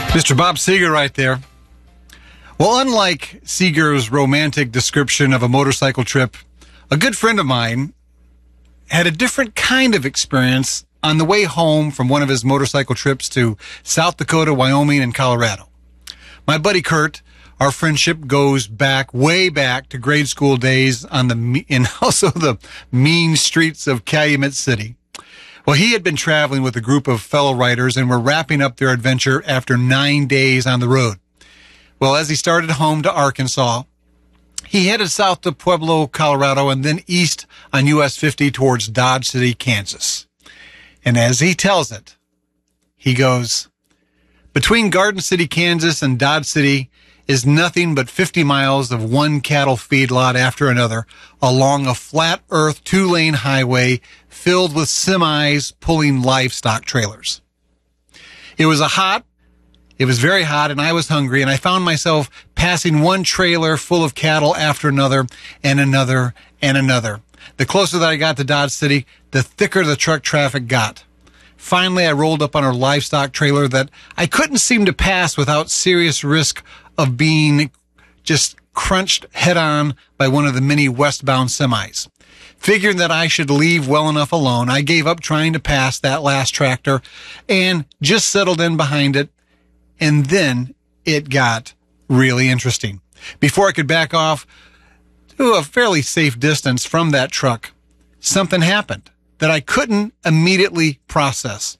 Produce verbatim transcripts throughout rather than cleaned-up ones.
Mister Bob Seger right there. Well, unlike Seger's romantic description of a motorcycle trip, a good friend of mine had a different kind of experience on the way home from one of his motorcycle trips to South Dakota, Wyoming, and Colorado. My buddy Kurt, our friendship goes back, way back to grade school days on the and also the mean streets of Calumet City. Well, he had been traveling with a group of fellow riders and were wrapping up their adventure after nine days on the road. Well, as he started home to Arkansas, he headed south to Pueblo, Colorado, and then east on U S fifty towards Dodge City, Kansas. And as he tells it, he goes, between Garden City, Kansas and Dodge City is nothing but fifty miles of one cattle feedlot after another along a flat earth two-lane highway filled with semis pulling livestock trailers. It was a hot, it was very hot, and I was hungry, and I found myself passing one trailer full of cattle after another and another and another. The closer that I got to Dodge City, the thicker the truck traffic got. Finally, I rolled up on a livestock trailer that I couldn't seem to pass without serious risk of being just crunched head-on by one of the many westbound semis. Figuring that I should leave well enough alone, I gave up trying to pass that last tractor and just settled in behind it. And then it got really interesting. Before I could back off to a fairly safe distance from that truck, something happened that I couldn't immediately process.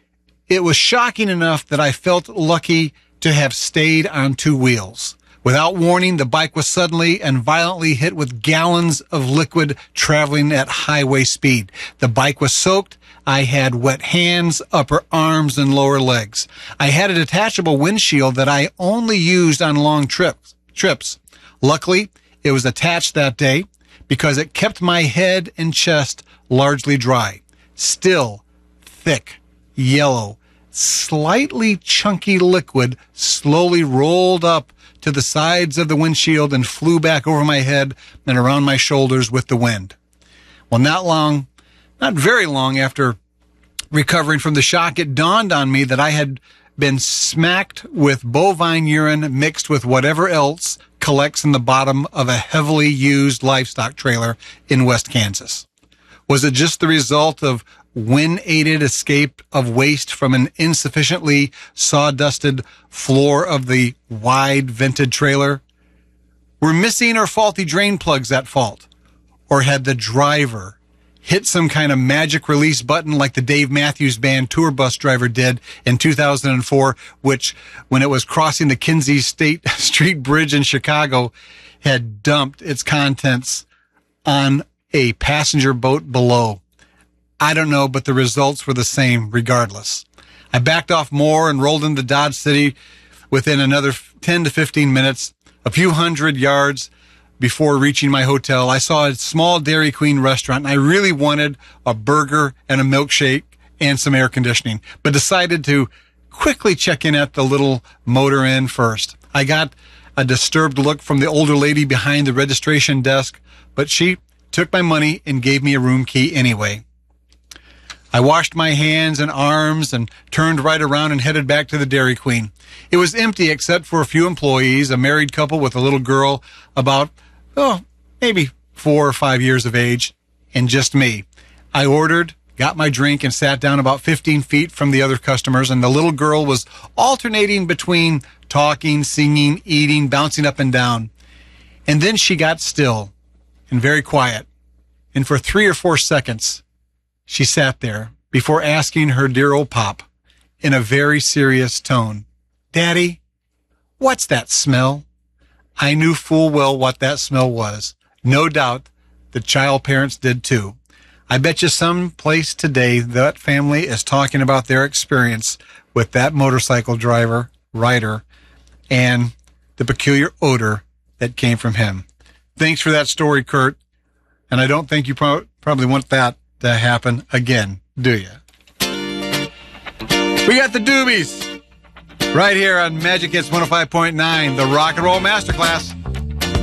It was shocking enough that I felt lucky to have stayed on two wheels. Without warning, the bike was suddenly and violently hit with gallons of liquid traveling at highway speed. The bike was soaked. I had wet hands, upper arms, and lower legs. I had a detachable windshield that I only used on long trips. trips. Luckily, it was attached that day because it kept my head and chest largely dry. Still, thick, yellow, slightly chunky liquid slowly rolled up to the sides of the windshield and flew back over my head and around my shoulders with the wind. Well, not long, not very long after recovering from the shock, it dawned on me that I had been smacked with bovine urine mixed with whatever else collects in the bottom of a heavily used livestock trailer in West Kansas. Was it just the result of wind-aided escape of waste from an insufficiently sawdusted floor of the wide vented trailer? Were missing or faulty drain plugs at fault? Or had the driver hit some kind of magic release button like the Dave Matthews Band tour bus driver did in two thousand four, which, when it was crossing the Kinsey State Street Bridge in Chicago, had dumped its contents on a passenger boat below? I don't know, but the results were the same regardless. I backed off more and rolled into Dodge City within another ten to fifteen minutes, a few hundred yards before reaching my hotel. I saw a small Dairy Queen restaurant, and I really wanted a burger and a milkshake and some air conditioning, but decided to quickly check in at the little motor inn first. I got a disturbed look from the older lady behind the registration desk, but she took my money and gave me a room key anyway. I washed my hands and arms and turned right around and headed back to the Dairy Queen. It was empty except for a few employees, a married couple with a little girl about, oh, maybe four or five years of age, and just me. I ordered, got my drink, and sat down about fifteen feet from the other customers, and the little girl was alternating between talking, singing, eating, bouncing up and down. And then she got still and very quiet, and for three or four seconds, she sat there before asking her dear old pop in a very serious tone, "Daddy, what's that smell?" I knew full well what that smell was. No doubt the child parents did too. I bet you some place today that family is talking about their experience with that motorcycle driver, rider, and the peculiar odor that came from him. Thanks for that story, Kurt. And I don't think you pro- probably want that to happen again, do you? We got the Doobies right here on Magic Hits one oh five point nine, the Rock and Roll Masterclass.